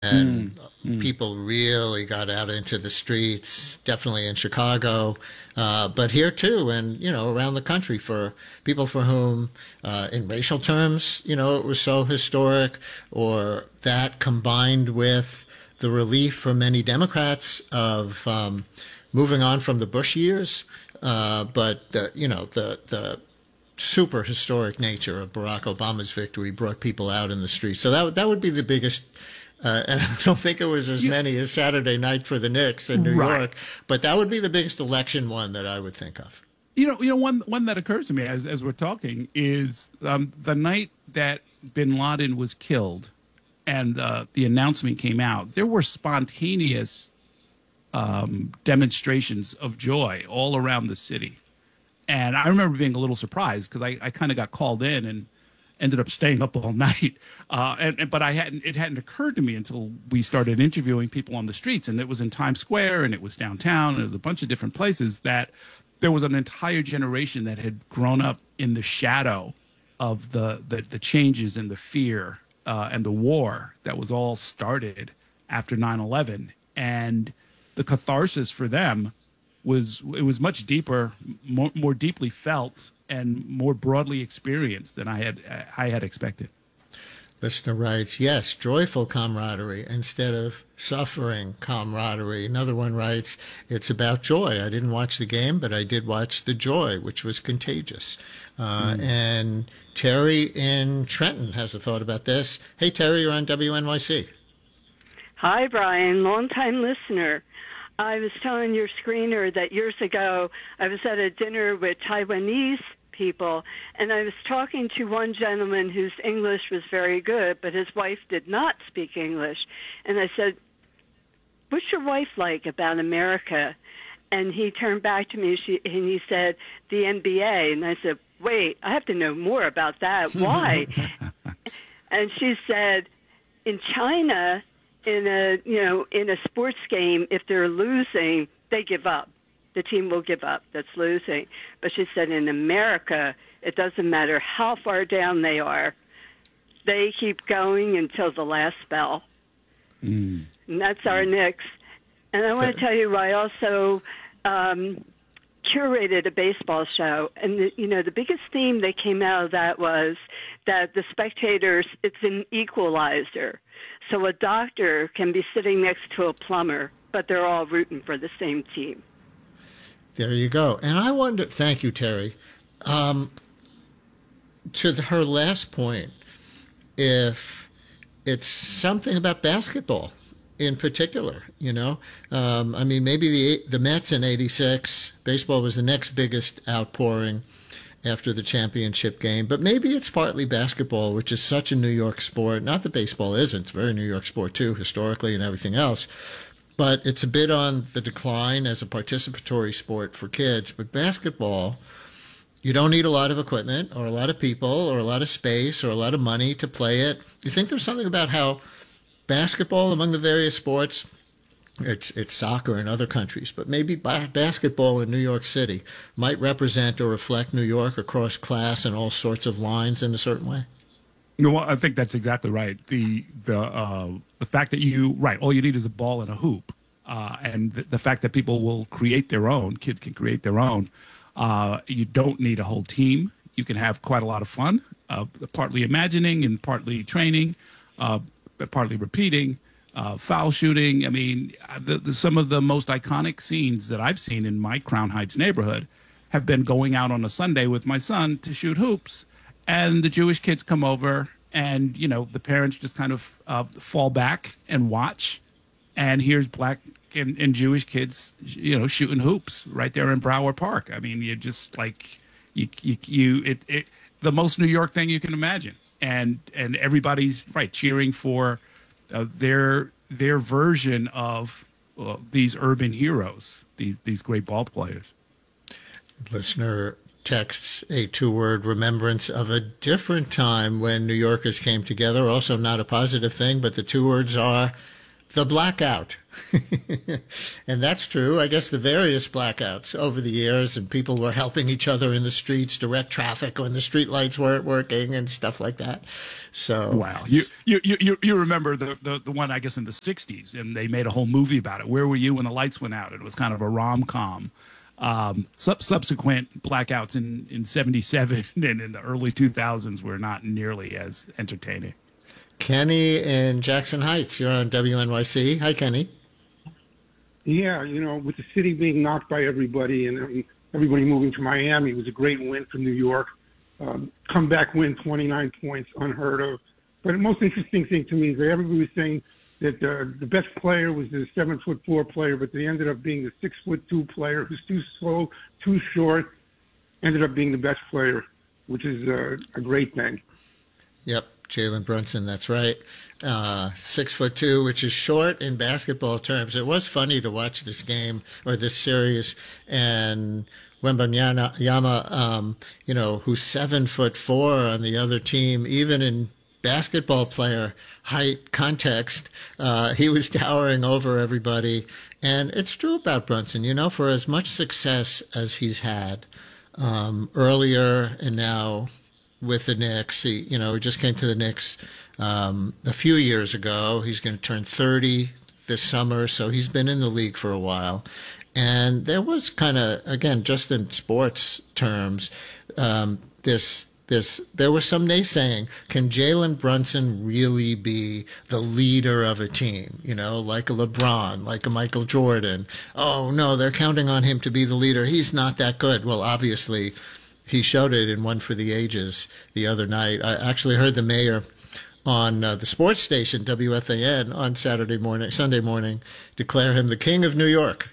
and people really got out into the streets, definitely in Chicago, but here too, and around the country for people for whom, in racial terms, it was so historic, or that combined with the relief for many Democrats of moving on from the Bush years, but the super historic nature of Barack Obama's victory brought people out in the streets. So that would be the biggest. And I don't think it was as many as Saturday night for the Knicks in New York, but that would be the biggest election one that I would think of. One that occurs to me as we're talking is the night that Bin Laden was killed, and the announcement came out. There were spontaneous demonstrations of joy all around the city. And I remember being a little surprised because I kind of got called in and ended up staying up all night. But it hadn't occurred to me until we started interviewing people on the streets. And it was in Times Square, and it was downtown, and it was a bunch of different places, that there was an entire generation that had grown up in the shadow of the changes and the fear and the war that was all started after 9/11. And the catharsis for them was much deeper, more deeply felt, and more broadly experienced than I had expected. Listener writes, yes, joyful camaraderie instead of suffering camaraderie. Another one writes, it's about joy. I didn't watch the game, but I did watch the joy, which was contagious. And Terry in Trenton has a thought about this. Hey, Terry, you're on WNYC. Hi, Brian, longtime listener. I was telling your screener that years ago I was at a dinner with Taiwanese people, and I was talking to one gentleman whose English was very good, but his wife did not speak English. And I said, what's your wife like about America? And he turned back to me and he said, the NBA. And I said, wait, I have to know more about that. Why? And she said, in China, in a sports game, if they're losing, they give up. The team will give up that's losing. But she said in America, it doesn't matter how far down they are. They keep going until the last bell. And that's our Knicks. And I want to tell you, I also curated a baseball show. And, the biggest theme that came out of that was that the spectators, it's an equalizer. So a doctor can be sitting next to a plumber, but they're all rooting for the same team. There you go. And I wonder, thank you, Terry, to her last point, if it's something about basketball in particular, I mean, maybe the Mets in '86, baseball was the next biggest outpouring after the championship game, but maybe it's partly basketball, which is such a New York sport. Not that baseball isn't. It's a very New York sport, too, historically and everything else. But it's a bit on the decline as a participatory sport for kids. But basketball, you don't need a lot of equipment or a lot of people or a lot of space or a lot of money to play it. You think there's something about how basketball among the various sports, it's soccer in other countries, but maybe basketball in New York City might represent or reflect New York across class and all sorts of lines in a certain way? Well, I think that's exactly right. The fact that all you need is a ball and a hoop, and the fact that people will create their own, kids can create their own. You don't need a whole team. You can have quite a lot of fun, partly imagining and partly training, partly repeating, foul shooting. I mean, some of the most iconic scenes that I've seen in my Crown Heights neighborhood have been going out on a Sunday with my son to shoot hoops. And the Jewish kids come over, and, the parents just kind of fall back and watch. And here's black and Jewish kids, shooting hoops right there in Brower Park. I mean, you're just like, the most New York thing you can imagine. And everybody's, cheering for their version of these urban heroes, these great ball players. Listener texts a two-word remembrance of a different time when New Yorkers came together. Also not a positive thing, but the two words are the blackout. And that's true. I guess the various blackouts over the years, and people were helping each other in the streets, direct traffic when the street lights weren't working and stuff like that. So wow, you remember the one, I guess, in the '60s, and they made a whole movie about it. Where were you when the lights went out? It was kind of a rom-com. Subsequent blackouts in '77 and in the early 2000s were not nearly as entertaining. Kenny in Jackson Heights, you're on WNYC. Hi, Kenny. Yeah, with the city being knocked by everybody and everybody moving to Miami, it was a great win for New York. Comeback win, 29 points, unheard of. But the most interesting thing to me is that everybody was saying that the best player was the 7'4" player, but they ended up being the 6'2" player who's too slow, too short, ended up being the best player, which is a great thing. Yep. Jalen Brunson, that's right. 6'2", which is short in basketball terms. It was funny to watch this game or this series, and Wembanyama, who's 7'4" on the other team, even in basketball player height context, he was towering over everybody. And it's true about Brunson, for as much success as he's had earlier and now with the Knicks. He just came to the Knicks a few years ago. He's going to turn 30 this summer, so he's been in the league for a while. And there was kind of, again, just in sports terms, there was some naysaying. Can Jalen Brunson really be the leader of a team? Like a LeBron, like a Michael Jordan. Oh, no, they're counting on him to be the leader. He's not that good. Well, obviously, he showed it in One for the Ages the other night. I actually heard the mayor on the sports station, WFAN, on Sunday morning, declare him the king of New York.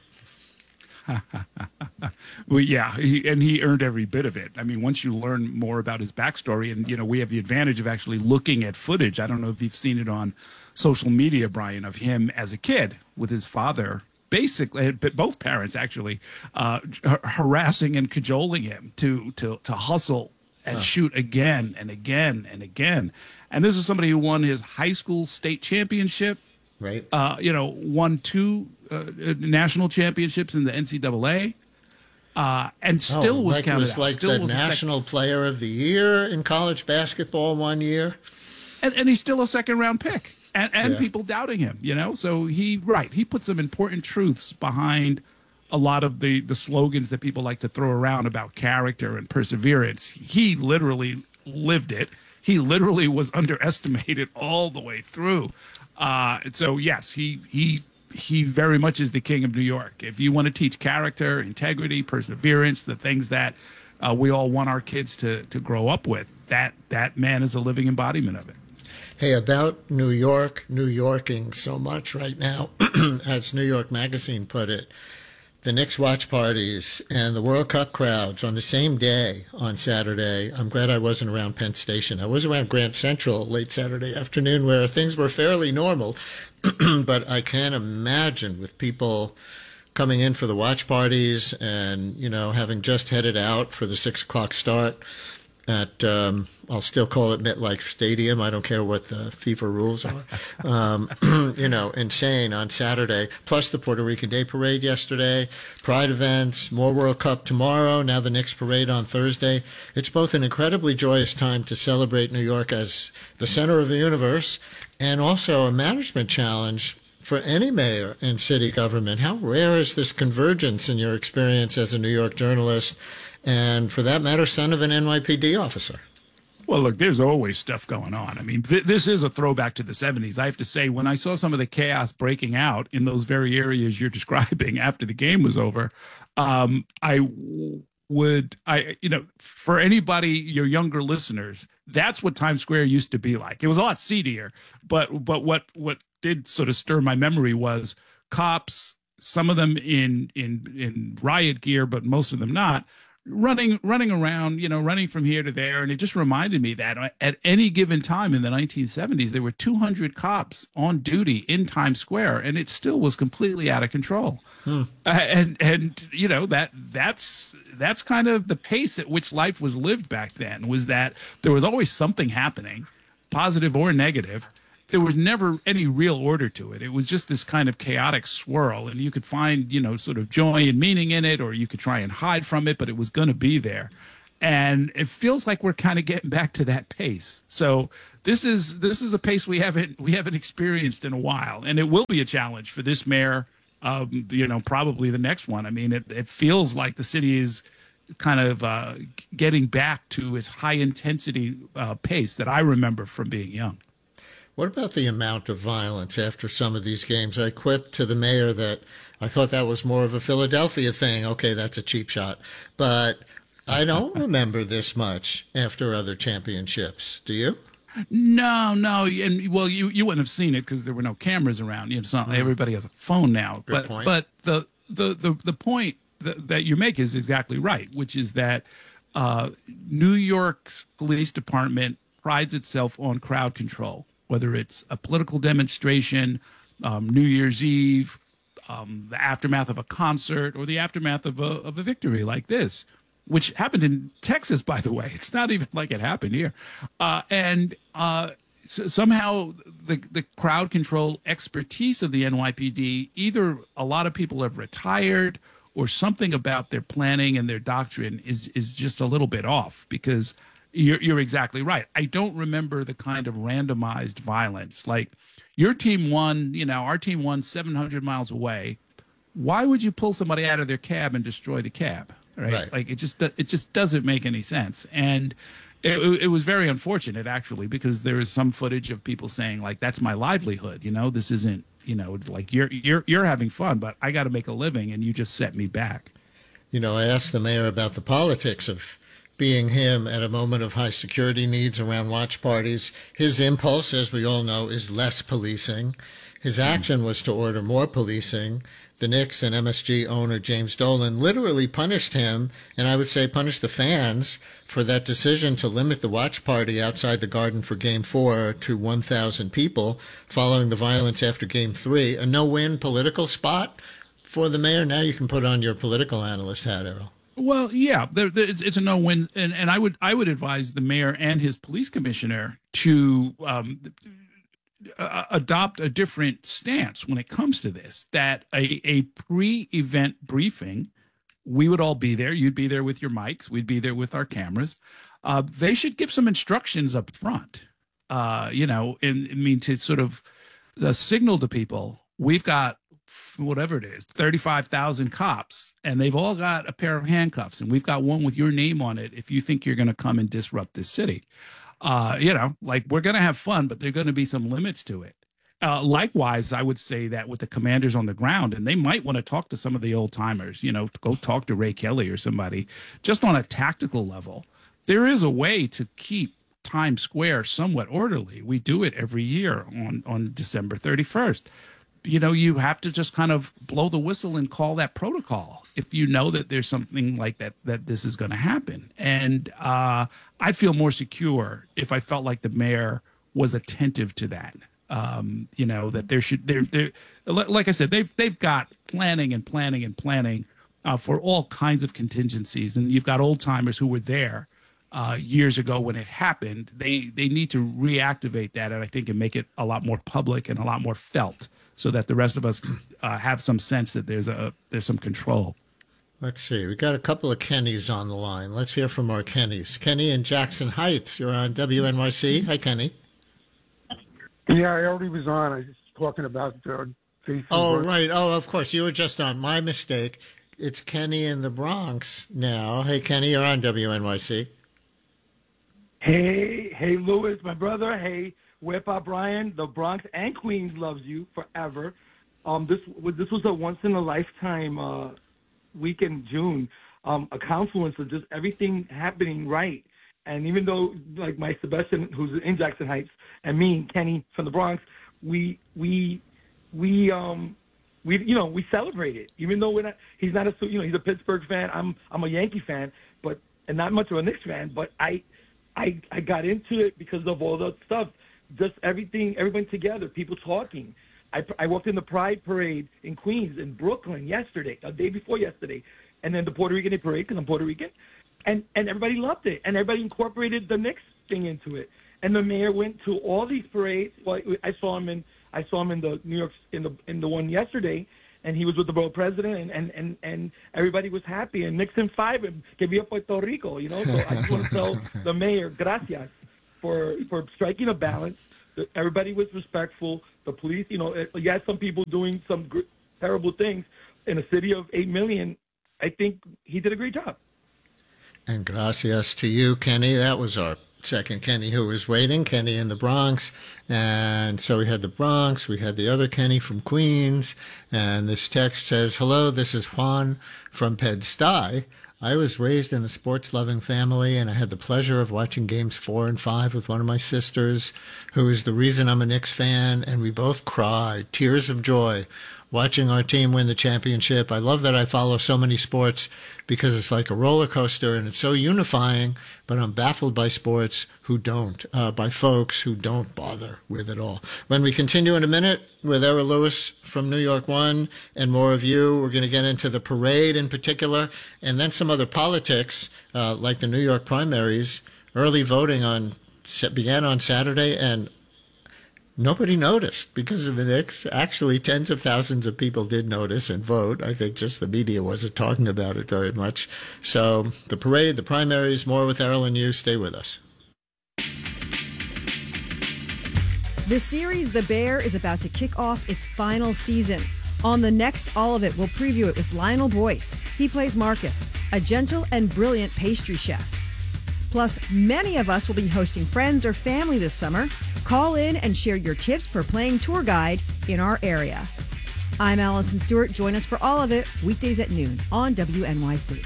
Well, yeah, he earned every bit of it. I mean, once you learn more about his backstory, and, we have the advantage of actually looking at footage. I don't know if you've seen it on social media, Brian, of him as a kid with his father, basically, both parents actually, harassing and cajoling him to hustle and shoot again and again and again. And this is somebody who won his high school state championship, right? Won 2 national championships in the NCAA, and still was counted was out. Like still the National Player of the Year in college basketball one year. And he's still a second-round pick. And people doubting him, So he put some important truths behind a lot of the slogans that people like to throw around about character and perseverance. He literally lived it. He literally was underestimated all the way through. So, yes, he very much is the king of New York. If you want to teach character, integrity, perseverance, the things that we all want our kids to grow up with, that man is a living embodiment of it. Hey, about New York, New Yorking so much right now, as New York Magazine put it, the Knicks watch parties and the World Cup crowds on the same day on Saturday. I'm glad I wasn't around Penn Station. I was around Grand Central late Saturday afternoon where things were fairly normal, but I can't imagine with people coming in for the watch parties and, having just headed out for the 6 o'clock start at, I'll still call it MetLife Stadium. I don't care what the FIFA rules are. Insane on Saturday. Plus the Puerto Rican Day Parade yesterday, Pride events, more World Cup tomorrow, now the Knicks Parade on Thursday. It's both an incredibly joyous time to celebrate New York as the center of the universe and also a management challenge for any mayor in city government. How rare is this convergence in your experience as a New York journalist and, for that matter, son of an NYPD officer? Well, look, there's always stuff going on. I mean, this is a throwback to the 70s. I have to say, when I saw some of the chaos breaking out in those very areas you're describing after the game was over, for anybody, your younger listeners, that's what Times Square used to be like. It was a lot seedier, but what did sort of stir my memory was cops, some of them in riot gear, but most of them not, running around, running from here to there. And it just reminded me that at any given time in the 1970s, there were 200 cops on duty in Times Square, and it still was completely out of control. And that's kind of the pace at which life was lived back then, was that there was always something happening, positive or negative. there was never any real order to it. It was just this kind of chaotic swirl, and you could find, sort of joy and meaning in it, or you could try and hide from it, but it was going to be there. And it feels like we're kind of getting back to that pace. So this is a pace we haven't experienced in a while, and it will be a challenge for this mayor. Probably the next one. I mean, it feels like the city is kind of getting back to its high intensity pace that I remember from being young. What about the amount of violence after some of these games? I quipped to the mayor that I thought that was more of a Philadelphia thing. Okay, that's a cheap shot. But I don't remember this much after other championships. Do you? No. And well, you wouldn't have seen it because there were no cameras around. It's not like everybody has a phone now. Good point. But the point that you make is exactly right, which is that New York's police department prides itself on crowd control, whether it's a political demonstration, New Year's Eve, the aftermath of a concert, or the aftermath of a victory like this, which happened in Texas, by the way. It's not even like it happened here. Somehow the crowd control expertise of the NYPD, either a lot of people have retired or something about their planning and their doctrine is just a little bit off, because you're exactly right. I don't remember the kind of randomized violence. Like, your team won, our team won 700 miles away. Why would you pull somebody out of their cab and destroy the cab? Right. Like, it just doesn't make any sense. And it was very unfortunate, actually, because there is some footage of people saying, like, that's my livelihood. This isn't, like, you're having fun, but I got to make a living, and you just set me back. I asked the mayor about the politics of being him at a moment of high security needs around watch parties. His impulse, as we all know, is less policing. His action was to order more policing. The Knicks and MSG owner James Dolan literally punished him, and I would say punished the fans, for that decision to limit the watch party outside the Garden for Game 4 to 1,000 people following the violence after Game 3. A no-win political spot for the mayor. Now you can put on your political analyst hat, Errol. Well, yeah, it's a no-win, and I would advise the mayor and his police commissioner to adopt a different stance when it comes to this. That a pre-event briefing, we would all be there. You'd be there with your mics. We'd be there with our cameras. They should give some instructions up front. To sort of signal to people, we've got whatever it is, 35,000 cops, and they've all got a pair of handcuffs, and we've got one with your name on it if you think you're going to come and disrupt this city. Like, we're going to have fun, but there are going to be some limits to it. Likewise, I would say that with the commanders on the ground, and they might want to talk to some of the old timers, go talk to Ray Kelly or somebody, just on a tactical level. There is a way to keep Times Square somewhat orderly. We do it every year on December 31st. You have to just kind of blow the whistle and call that protocol if you know that there's something like that this is going to happen. And I'd feel more secure if I felt like the mayor was attentive to that. That there should, like I said, they've got planning for all kinds of contingencies. And you've got old timers who were there years ago when it happened. They need to reactivate that, and I think, and make it a lot more public and a lot more felt, so that the rest of us have some sense that there's some control. Let's see. We got a couple of Kennys on the line. Let's hear from our Kennys. Kenny in Jackson Heights. You're on WNYC. Hi, Kenny. Yeah, I already was on. I was just talking about Jason. Oh, right. Oh, of course. You were just on. My mistake. It's Kenny in the Bronx now. Hey, Kenny, you're on WNYC. Hey, Louis, my brother. Hey, Whip Up Brian. The Bronx and Queens loves you forever. This was a once in a lifetime week in June. A confluence of just everything happening right. And even though, like, my Sebastian, who's in Jackson Heights, and me, Kenny from the Bronx, we celebrate it. Even though he's not he's a Pittsburgh fan. I'm a Yankee fan, and not much of a Knicks fan. But I got into it because of all that stuff. Just everyone together, people talking. I walked in the Pride Parade in Queens, in Brooklyn yesterday, a day before yesterday, and then the Puerto Rican Day Parade, because I'm Puerto Rican, and everybody loved it, and everybody incorporated the Knicks thing into it. And the mayor went to all these parades. Well, I saw him in the New York in the one yesterday, and he was with the borough president, and everybody was happy. And Nixon 5 que viva Puerto Rico, you know. So I just want to tell the mayor, gracias for striking a balance. Everybody was respectful. The police, you know, you had some people doing some terrible things in a city of 8 million. I think he did a great job. And gracias to you, Kenny. That was our second Kenny who was waiting, Kenny in the Bronx. And so we had the Bronx, we had the other Kenny from Queens. And this text says, hello, this is Juan from Pied-Stuy. I was raised in a sports-loving family, and I had the pleasure of watching games 4 and 5 with one of my sisters, who is the reason I'm a Knicks fan, and we both cried, tears of joy, watching our team win the championship. I love that I follow so many sports because it's like a roller coaster and it's so unifying, but I'm baffled by sports who don't, by folks who don't bother with it all. When we continue in a minute with Errol Louis from New York One and more of you, we're going to get into the parade in particular and then some other politics like the New York primaries. Early voting began on Saturday, and nobody noticed because of the Knicks. Actually, tens of thousands of people did notice and vote. I think just the media wasn't talking about it very much. So the parade, the primaries, more with Errol and you. Stay with us. The series The Bear is about to kick off its final season. On the next All of It, we'll preview it with Lionel Boyce. He plays Marcus, a gentle and brilliant pastry chef. Plus, many of us will be hosting friends or family this summer. Call in and share your tips for playing tour guide in our area. I'm Allison Stewart. Join us for All of It, weekdays at noon on WNYC.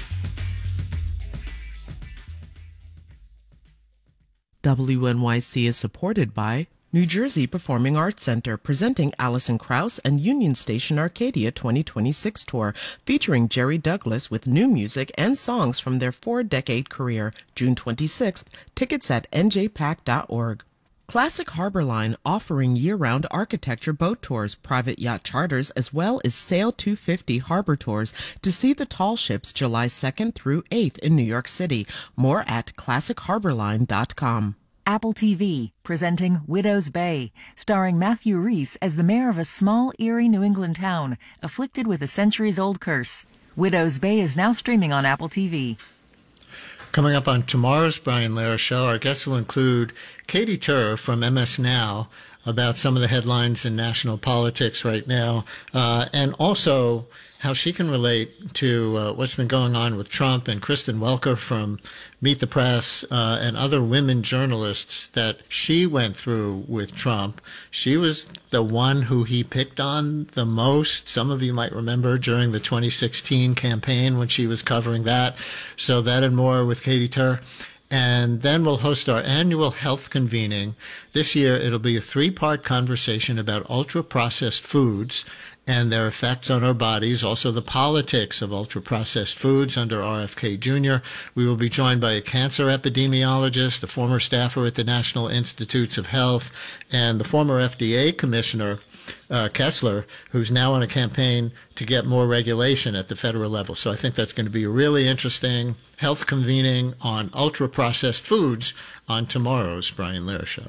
WNYC is supported by New Jersey Performing Arts Center, presenting Alison Krauss and Union Station Arcadia 2026 tour, featuring Jerry Douglas with new music and songs from their 4-decade career. June 26th. Tickets at njpac.org. Classic Harbor Line, offering year-round architecture boat tours, private yacht charters, as well as Sail 250 harbor tours to see the tall ships July 2nd through 8th in New York City. More at classichairborline.com. Apple TV, presenting Widow's Bay, starring Matthew Rhys as the mayor of a small, eerie New England town afflicted with a centuries-old curse. Widow's Bay is now streaming on Apple TV. Coming up on tomorrow's Brian Lehrer Show, our guests will include Katie Tur from MS Now about some of the headlines in national politics right now, and also how she can relate to what's been going on with Trump and Kristen Welker from Meet the Press and other women journalists that she went through with Trump. She was the one who he picked on the most. Some of you might remember during the 2016 campaign when she was covering that. So that and more with Katie Tur. And then we'll host our annual health convening. This year, it'll be a 3-part conversation about ultra-processed foods and their effects on our bodies, also the politics of ultra-processed foods under RFK Jr. We will be joined by a cancer epidemiologist, a former staffer at the National Institutes of Health, and the former FDA commissioner, Kessler, who's now on a campaign to get more regulation at the federal level. So I think that's going to be a really interesting health convening on ultra-processed foods on tomorrow's Brian Lehrer Show.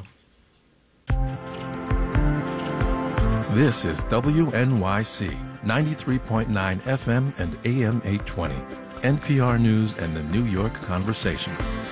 This is WNYC 93.9 FM and AM 820, NPR News and the New York Conversation.